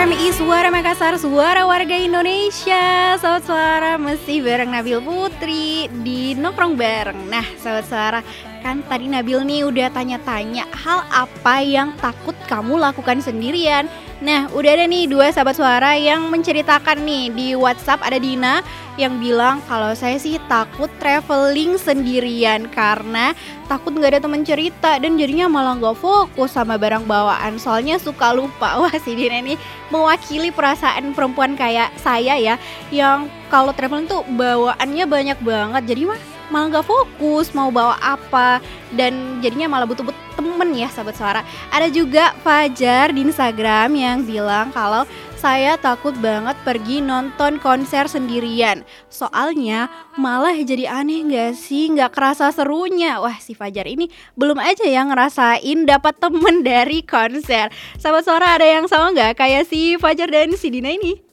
FMI Suara Makassar, suara warga Indonesia. Sobat Suara masih bareng Nabil Putri di Nongkrong Bareng. Nah Sobat Suara, kan tadi Nabil nih udah tanya-tanya hal apa yang takut kamu lakukan sendirian. Nah udah ada nih 2 sahabat suara yang menceritakan nih. Di WhatsApp ada Dina yang bilang kalau saya sih takut traveling sendirian karena takut gak ada teman cerita dan jadinya malah gak fokus sama barang bawaan, soalnya suka lupa. Wah si Dina ini mewakili perasaan perempuan kayak saya ya, yang kalau traveling tuh bawaannya banyak banget, jadi malah gak fokus mau bawa apa dan jadinya malah butuh temen ya sahabat suara. Ada juga Fajar di Instagram yang bilang kalau saya takut banget pergi nonton konser sendirian, soalnya malah jadi aneh gak sih, gak kerasa serunya. Wah si Fajar ini belum aja yang ngerasain dapat temen dari konser. Sahabat suara ada yang sama gak kayak si Fajar dan si Dina ini?